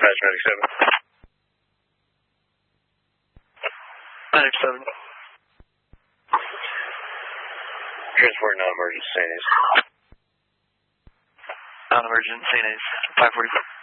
Dispatch Medic 7. Medic 7. Transport non-emergent St. A's. Non-emergent St. A's. 545.